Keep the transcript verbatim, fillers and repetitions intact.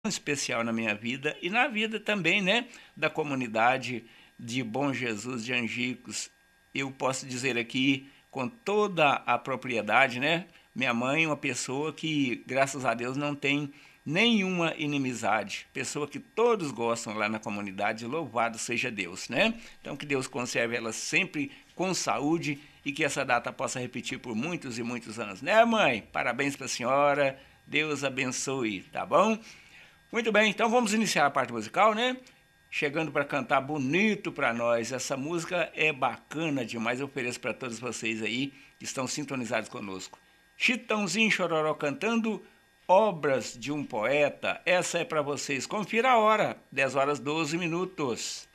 especial na minha vida e na vida também, né, da comunidade de Bom Jesus de Angicos. Eu posso dizer aqui com toda a propriedade, né, minha mãe é uma pessoa que, graças a Deus, não tem nenhuma inimizade, pessoa que todos gostam lá na comunidade, louvado seja Deus, né? Então que Deus conserve ela sempre com saúde e que essa data possa repetir por muitos e muitos anos, né, mãe? Parabéns para a senhora, Deus abençoe, tá bom? Muito bem, então vamos iniciar a parte musical, né? Chegando para cantar bonito para nós. Essa música é bacana demais. Eu ofereço para todos vocês aí que estão sintonizados conosco. Chitãozinho Chororó cantando Obras de um Poeta. Essa é para vocês. Confira a hora, dez horas doze minutos.